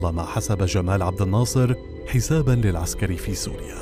ما حسب جمال عبد الناصر حسابا للعسكر في سوريا.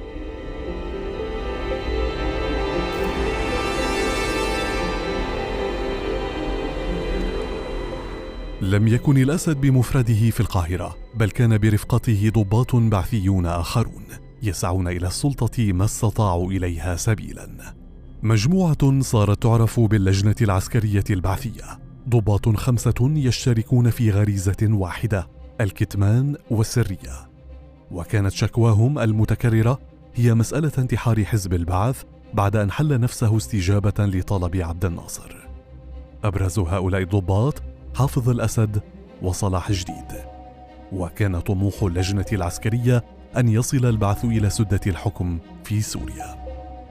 لم يكن الأسد بمفرده في القاهرة، بل كان برفقته ضباط بعثيون آخرون يسعون إلى السلطة ما استطاعوا إليها سبيلا. مجموعة صارت تعرف باللجنة العسكرية البعثية، ضباط 5 يشتركون في غريزة واحدة: الكتمان والسرية. وكانت شكواهم المتكررة هي مسألة انتحار حزب البعث بعد أن حل نفسه استجابة لطلب عبد الناصر. أبرز هؤلاء الضباط حافظ الأسد وصلاح جديد. وكان طموح اللجنة العسكرية أن يصل البعث إلى سدة الحكم في سوريا.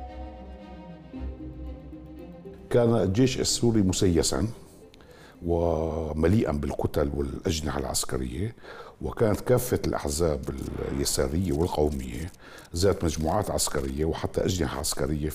كان الجيش السوري مسيسا ومليئا بالكتل والأجنحة العسكرية، وكانت كافة الأحزاب اليسارية والقومية ذات مجموعات عسكرية وحتى أجنحة عسكرية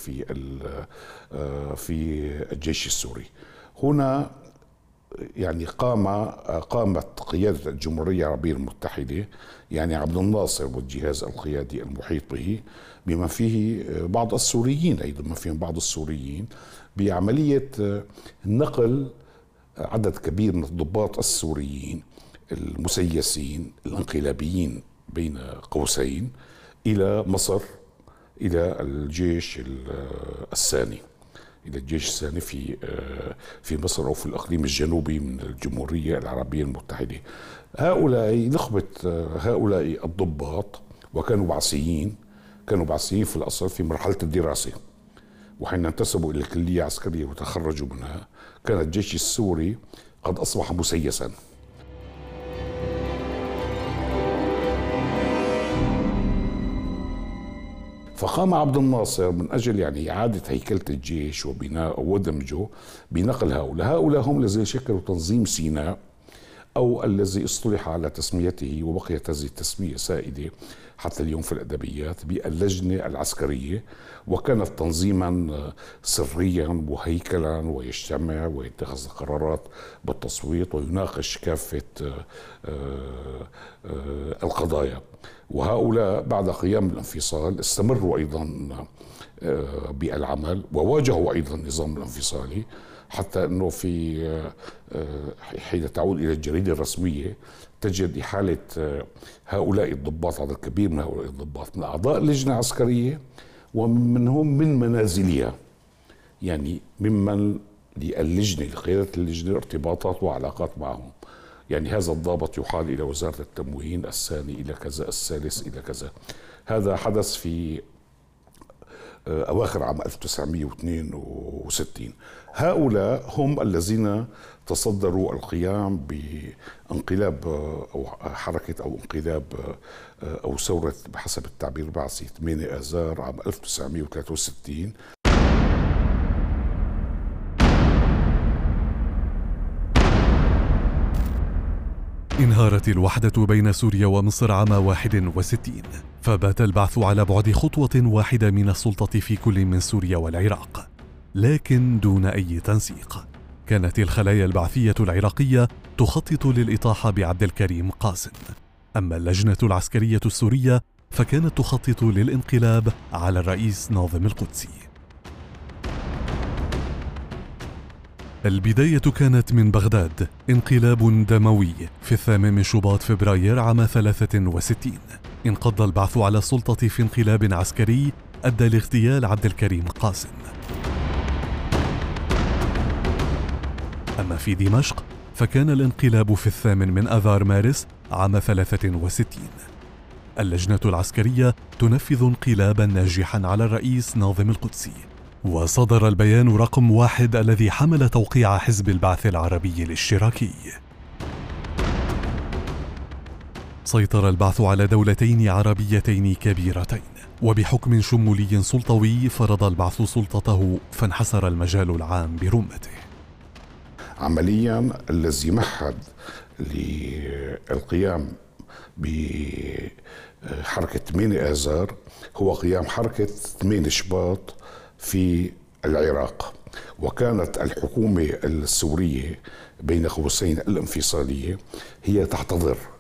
في الجيش السوري. هنا يعني قامت قيادة الجمهورية العربية المتحدة، يعني عبد الناصر والجهاز القيادي المحيط به، بما فيه بعض السوريين أيضا، ما فيهم بعض السوريين، بعملية نقل عدد كبير من الضباط السوريين المسيسين الانقلابيين بين قوسين إلى مصر، إلى الجيش الثاني، إلى الجيش الثاني في مصر أو في الإقليم الجنوبي من الجمهورية العربية المتحدة. نخبة هؤلاء الضباط وكانوا بعثيين، في الأصل في مرحلة الدراسة، وحين انتسبوا إلى الكلية العسكرية وتخرجوا منها كان الجيش السوري قد أصبح مسيسا. فقام عبد الناصر من أجل يعني إعادة هيكلة الجيش وبناء ودمجه بنقل هؤلاء هم الذين شكلوا تنظيم سيناء، أو الذي اصطلح على تسميته وبقيت هذه التسمية سائدة حتى اليوم في الأدبيات باللجنة العسكرية. وكانت تنظيما سريا وهيكلا، ويجتمع ويتخذ قرارات بالتصويت ويناقش كافة القضايا. وهؤلاء بعد قيام الانفصال استمروا أيضا بالعمل وواجهوا أيضا النظام الانفصالي، حتى أنه حين تعود إلى الجريدة الرسمية تجد إحالة هؤلاء الضباط، عدد كبير من هؤلاء الضباط من أعضاء اللجنة العسكرية ومنهم من منازلها، يعني ممن للجنة لقيادة اللجنة ارتباطات وعلاقات معهم. يعني هذا الضابط يحال إلى وزارة التموين، الثاني إلى كذا، الثالث إلى كذا. هذا حدث في أواخر عام 1962. هؤلاء هم الذين تصدروا القيام بانقلاب أو حركة أو انقلاب أو ثورة بحسب التعبير البعثي 8 آذار عام 1963. انهارت الوحدة بين سوريا ومصر عام 61، فبات البعث على بعد خطوة واحدة من السلطة في كل من سوريا والعراق، لكن دون أي تنسيق. كانت الخلايا البعثية العراقية تخطط للإطاحة بعبد الكريم قاسم، أما اللجنة العسكرية السورية فكانت تخطط للانقلاب على الرئيس ناظم القدسي. البداية كانت من بغداد، انقلاب دموي في 8 من شباط فبراير عام 63. انقض البعث على السلطة في انقلاب عسكري أدى لاغتيال عبد الكريم قاسم. أما في دمشق فكان الانقلاب في 8 من آذار مارس عام 63. اللجنة العسكرية تنفذ انقلابا ناجحا على الرئيس ناظم القدسي، وصدر البيان رقم 1 الذي حمل توقيع حزب البعث العربي الاشتراكي. سيطر البعث على دولتين عربيتين كبيرتين، وبحكم شمولي سلطوي فرض البعث سلطته، فانحسر المجال العام برمته. عمليا الذي مهد للقيام بحركة 8 آذار هو قيام حركة 8 شباط في العراق. وكانت الحكومة السورية بين قوسين الانفصالية هي تحتضر